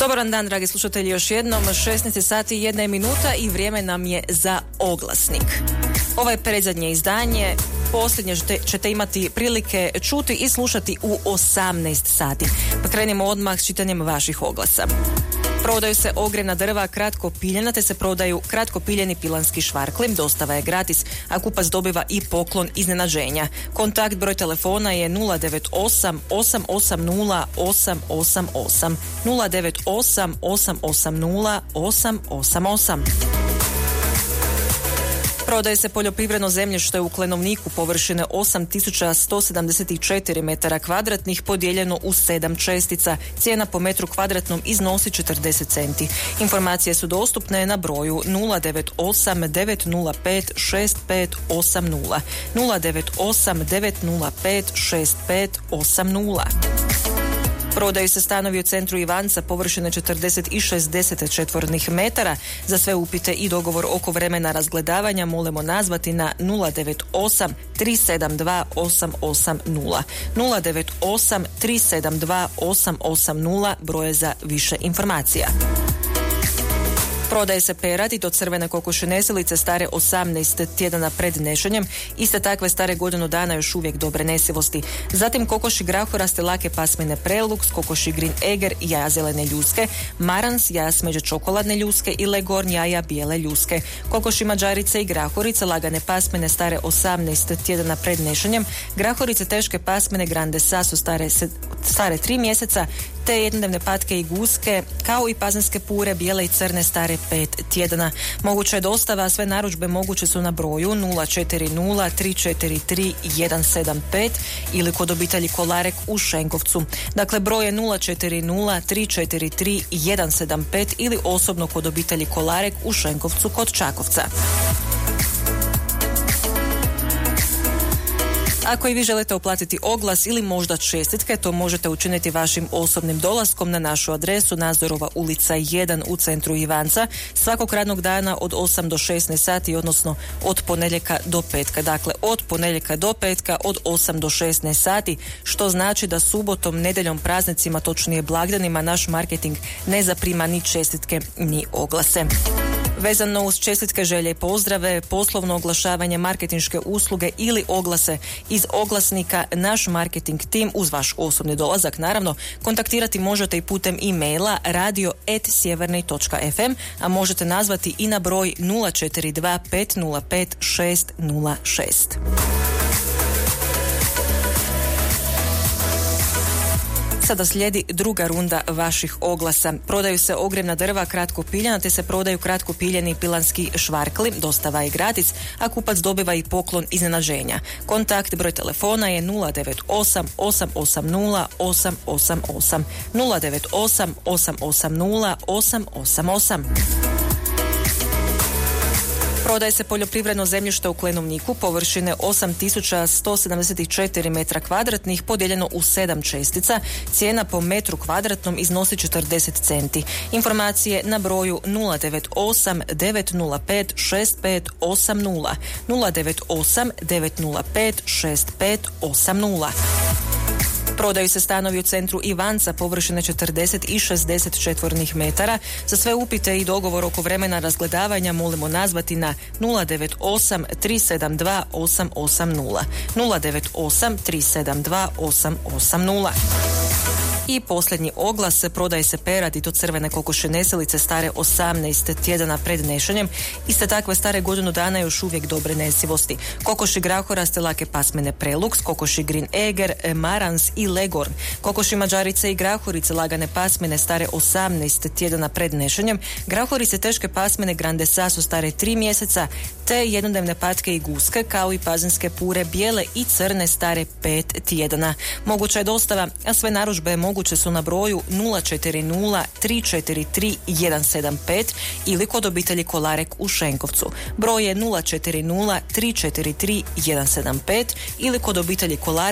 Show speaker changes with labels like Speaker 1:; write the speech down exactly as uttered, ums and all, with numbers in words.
Speaker 1: Dobar dan, dragi slušatelji, još jednom šesnaest sati i jedna minuta i vrijeme nam je za oglasnik. Ovo je predzadnje izdanje, posljednje ćete imati prilike čuti i slušati u osamnaest sati. Pa krenimo odmah s čitanjem vaših oglasa. Prodaju se ogrjevna drva kratko piljena, te se prodaju kratko piljeni pilanski švarkli. Dostava je gratis, a kupac dobiva i poklon iznenađenja. Kontakt broj telefona je nula devet osam osam osam nula osam osam osam, nula devet osam osam osam nula osam osam osam. Prodaje se poljoprivredno zemljište u Klenovniku površine osam tisuća sto sedamdeset četiri metara kvadratnih podijeljeno u sedam čestica. Cijena po metru kvadratnom iznosi četrdeset centi. Informacije su dostupne na broju nula devet osam devet nula pet šest pet osam nula, nula devet osam devet nula pet šest pet osam nula. Prodaju se stanovi u centru Ivanca površine četrdeset i šezdeset četvornih metara. Za sve upite i dogovor oko vremena razgledavanja molimo nazvati na nula devet osam tri sedam dva osam osam nula, nula devet osam tri sedam dva osam osam nula, broje za više informacija. Prodaje se perad i to crvene kokoši nesilice stare osamnaest tjedana pred nešenjem, iste takve stare godinu dana još uvijek dobre nesivosti. Zatim kokoši grahoraste lake pasmine Prelux, kokoši Green Eger, jaja zelene ljuske, Marans, jaja smeđe čokoladne ljuske i Legorn, jaja bijele ljuske. Kokoši mađarice i grahorice lagane pasmine stare osamnaest tjedana pred nešenjem, grahorice teške pasmine Grande Sasu stare, stare tri mjeseca, te jednodnevne patke i guske, kao i pazinske pure bijele i crne stare pet tjedana. Moguća je dostava, a sve narudžbe moguće su na broju nula četiri nula tri četiri tri jedan sedam pet ili kod obitelji Kolarek u Šenkovcu. Dakle, broj je nula četiri nula tri četiri tri jedan sedam pet ili osobno kod obitelji Kolarek u Šenkovcu kod Čakovca. Ako i vi želite uplatiti oglas ili možda čestitke, to možete učiniti vašim osobnim dolaskom na našu adresu Nazorova ulica jedan u centru Ivanca svakog radnog dana od osam do šesnaest sati, odnosno od ponedjeljka do petka. Dakle, od ponedjeljka do petka od osam do šesnaest sati, što znači da subotom, nedjeljom, praznicima, točnije blagdanima, naš marketing ne zaprima ni čestitke ni oglase. Vezano uz čestitke, želje i pozdrave, poslovno oglašavanje, marketinške usluge ili oglase iz oglasnika, naš marketing tim uz vaš osobni dolazak naravno kontaktirati možete i putem e-maila radio at sjevernej točka f m, a možete nazvati i na broj nula četiri dva pet nula pet šest nula šest. Sada slijedi druga runda vaših oglasa. Prodaju se ogrjevna drva kratko piljena, te se prodaju kratko piljeni pilanski švarkli. Dostava je gratis, a kupac dobiva i poklon iznenađenja. Kontakt broj telefona je nula devet osam osam osam nula osam osam osam, nula devet osam osam osam nula osam osam osam. Prodaje se poljoprivredno zemljište u Klenovniku površine osam tisuća sto sedamdeset četiri metra kvadratnih podijeljeno u sedam čestica. Cijena po metru kvadratnom iznosi četrdeset centi. Informacije na broju nula devet osam devet nula pet šest pet osam nula, nula devet osam devet nula pet šest pet osam nula. Prodaju se stanovi u centru Ivanca površine četrdeset i šezdeset četvornih metara. Za sve upite i dogovor oko vremena razgledavanja molimo nazvati na nula devet osam tri sedam dva osam osam nula, nula devet osam tri sedam dva osam osam nula. I posljednji oglas, prodaje se perad i to crvene kokoši nesilice stare osamnaest tjedana pred nešenjem. Iste takve stare godinu dana još uvijek dobre nesivosti. Kokoši grahoraste lake pasmine Prelux, kokoši Green Eger, Marans i Legorn. Kokoši mađarice i grahorice lagane pasmine stare osamnaest tjedana pred nešenjem. Grahorice teške pasmine Grande Sasu stare tri mjeseca, te jednodnevne patke i guske, kao i pazinske pure bijele i crne stare pet tjedana. Moguća je dostava, a sve narudžbe mogu moguće su na broju nula četiri nula tri četiri tri jedan sedam pet ili kod obitelji Kolarek u Šenkovcu. Broj je nula četiri nula tri četiri tri jedan sedam pet ili kod obitelji Kolarek